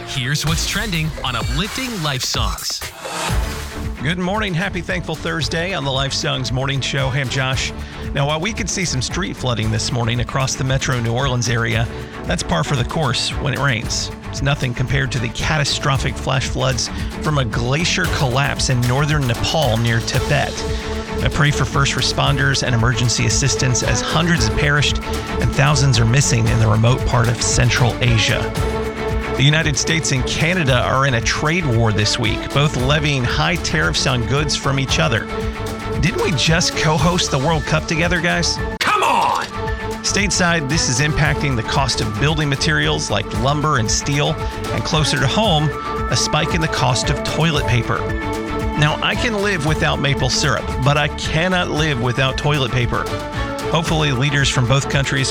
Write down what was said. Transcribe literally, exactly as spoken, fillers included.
Here's what's trending on Uplifting Life Songs. Good morning. Happy Thankful Thursday on the Life Songs Morning Show. Hey, I'm Josh. Now, while we could see some street flooding this morning across the metro New Orleans area, that's par for the course when it rains. It's nothing compared to the catastrophic flash floods from a glacier collapse in northern Nepal near Tibet. I pray for first responders and emergency assistance as hundreds have perished and thousands are missing in the remote part of Central Asia. The United States and Canada are in a trade war this week, both levying high tariffs on goods from each other. Didn't we just co-host the World Cup together, guys? Come on! Stateside, this is impacting the cost of building materials like lumber and steel, and closer to home, a spike in the cost of toilet paper. Now, I can live without maple syrup, but I cannot live without toilet paper. Hopefully, leaders from both countries